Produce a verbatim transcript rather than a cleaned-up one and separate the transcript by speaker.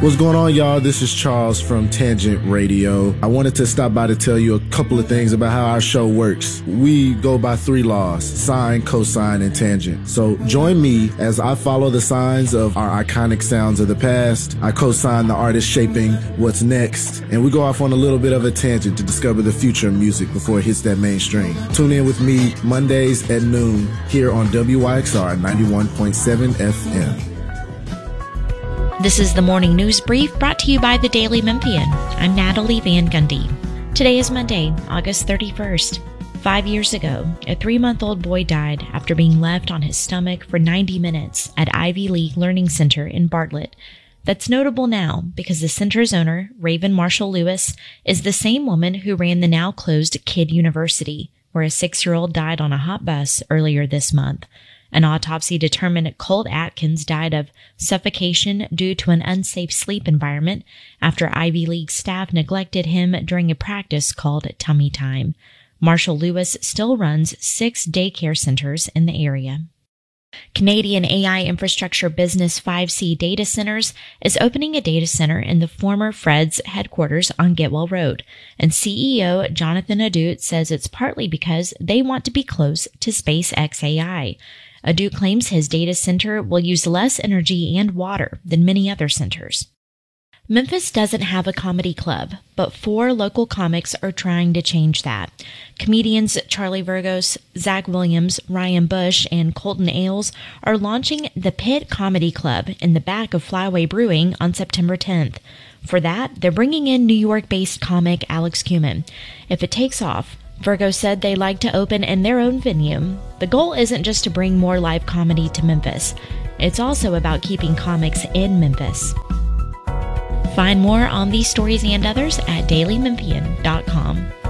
Speaker 1: What's going on, y'all? This is Charles from Tangent Radio. I wanted to stop by to tell you a couple of things about how our show works. We go by three laws: sine, cosine, and tangent. So join me as I follow the signs of our iconic sounds of the past. I co-sign the artist shaping what's next, and we go off on a little bit of a tangent to discover the future of music before it hits that mainstream. Tune in with me Mondays at noon here on W Y X R ninety-one point seven F M.
Speaker 2: This is the Morning News Brief brought to you by the Daily Memphian. I'm Natalie Van Gundy. Today is Monday, August thirty-first. Five years ago, a three-month-old boy died after being left on his stomach for ninety minutes at Ivy League Learning Center in Bartlett. That's notable now because the center's owner, Raven Marshall Lewis, is the same woman who ran the now-closed Kidd University, where a six-year-old died on a hot bus earlier this month. An autopsy determined Colt Atkins died of suffocation due to an unsafe sleep environment after Ivy League staff neglected him during a practice called Tummy Time. Marshall Lewis still runs six daycare centers in the area. Canadian A I infrastructure business five C Data Centers is opening a data center in the former Fred's headquarters on Getwell Road, and C E O Jonathan Adut says it's partly because they want to be close to SpaceX A I. Adut claims his data center will use less energy and water than many other centers. Memphis doesn't have a comedy club, but four local comics are trying to change that. Comedians Charlie Vergos, Zach Williams, Ryan Bush, and Colton Ailes are launching the Pit Comedy Club in the back of Flyway Brewing on September tenth. For that, they're bringing in New York-based comic Alex Kuman. If it takes off, Virgo said they like to open in their own venue. The goal isn't just to bring more live comedy to Memphis. It's also about keeping comics in Memphis. Find more on these stories and others at daily memphian dot com.